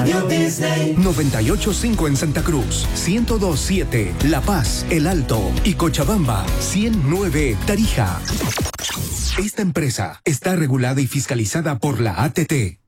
Radio Disney. 98.5 en Santa Cruz, 102.7 La Paz, El Alto y Cochabamba, 100.9 Tarija. Esta empresa está regulada y fiscalizada por la ATT.